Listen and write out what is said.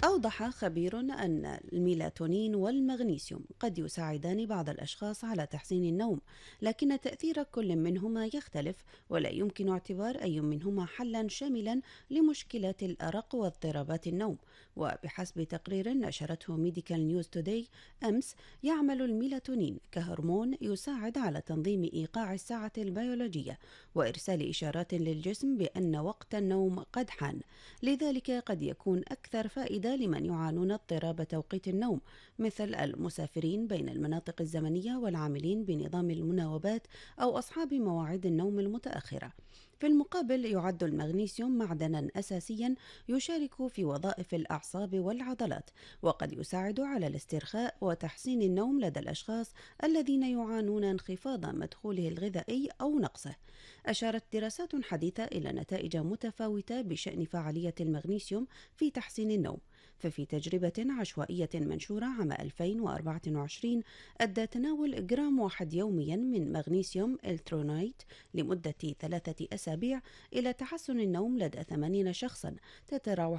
أوضح خبير أن الميلاتونين والمغنيسيوم قد يساعدان بعض الأشخاص على تحسين النوم، لكن تأثير كل منهما يختلف، ولا يمكن اعتبار أي منهما حلا شاملا لمشكلات الأرق واضطرابات النوم. وبحسب تقرير نشرته ميديكال نيوز توداي أمس، يعمل الميلاتونين كهرمون يساعد على تنظيم إيقاع الساعة البيولوجية وإرسال إشارات للجسم بأن وقت النوم قد حان. لذلك قد يكون أكثر فائدة لمن يعانون اضطراب توقيت النوم، مثل المسافرين بين المناطق الزمنية والعاملين بنظام المناوبات أو أصحاب مواعيد النوم المتأخرة. في المقابل، يعد المغنيسيوم معدنا أساسيا يشارك في وظائف الأعصاب والعضلات، وقد يساعد على الاسترخاء وتحسين النوم لدى الأشخاص الذين يعانون انخفاض مدخوله الغذائي أو نقصه. أشارت دراسات حديثة إلى نتائج متفاوتة بشأن فعالية المغنيسيوم في تحسين النوم. ففي تجربة عشوائية منشورة عام 2024، أدى تناول جرام واحد يوميا من مغنيسيوم الترونايت لمدة 3 أسابيع إلى تحسن النوم لدى 80 شخصا، تتراوح